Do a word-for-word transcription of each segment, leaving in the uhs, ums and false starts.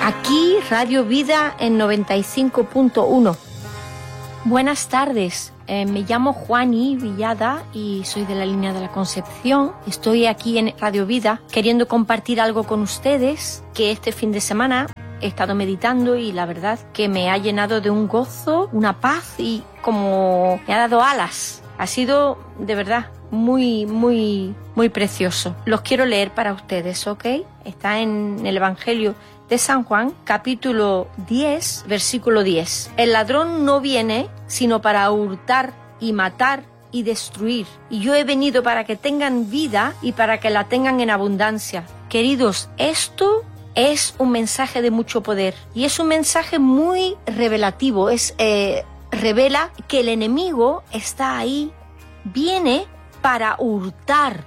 Aquí Radio Vida en noventa y cinco punto uno. Buenas tardes, eh, me llamo Juani Villada y soy de la línea de la Concepción. Estoy aquí en Radio Vida queriendo compartir algo con ustedes que este fin de semana he estado meditando y la verdad que me ha llenado de un gozo, una paz y como me ha dado alas. Ha sido de verdad muy, muy, muy precioso. Los quiero leer para ustedes, ¿ok? Está en el Evangelio de San Juan, capítulo diez, versículo diez. El ladrón no viene sino para hurtar y matar y destruir. Y yo he venido para que tengan vida y para que la tengan en abundancia. Queridos, esto es un mensaje de mucho poder y es un mensaje muy revelativo. Es, eh, revela que el enemigo está ahí, viene para hurtar,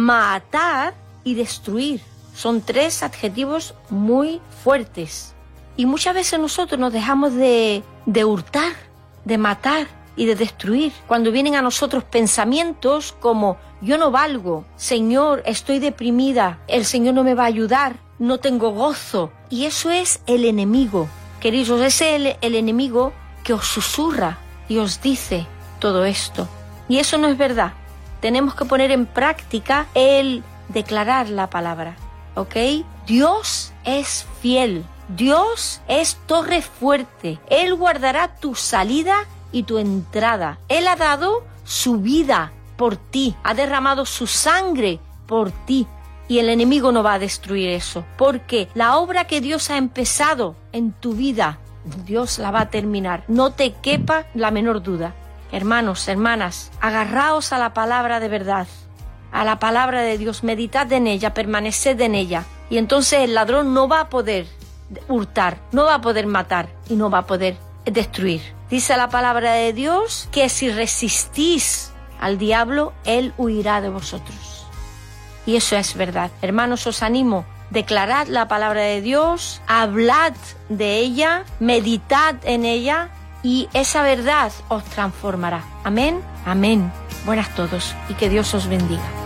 matar y destruir. Son tres adjetivos muy fuertes. Y muchas veces nosotros nos dejamos de, de hurtar, de matar y de destruir. Cuando vienen a nosotros pensamientos como yo no valgo, Señor, estoy deprimida, el Señor no me va a ayudar, no tengo gozo. Y eso es el enemigo. Queridos, es el, el enemigo que os susurra y os dice todo esto. Y eso no es verdad. Tenemos que poner en práctica el declarar la palabra. ¿Ok? Dios es fiel. Dios es torre fuerte. Él guardará tu salida y tu entrada. Él ha dado su vida por ti. Ha derramado su sangre por ti. Y el enemigo no va a destruir eso. Porque la obra que Dios ha empezado en tu vida, Dios la va a terminar. No te quepa la menor duda. Hermanos, hermanas, agarraos a la palabra de verdad. A la palabra de Dios, meditad en ella, permaneced en ella. Y entonces el ladrón no va a poder hurtar, no va a poder matar y no va a poder destruir. Dice la palabra de Dios que si resistís al diablo, él huirá de vosotros. Y eso es verdad. Hermanos, os animo, declarad la palabra de Dios, hablad de ella, meditad en ella y esa verdad os transformará. Amén, amén. Buenas todos y que Dios os bendiga.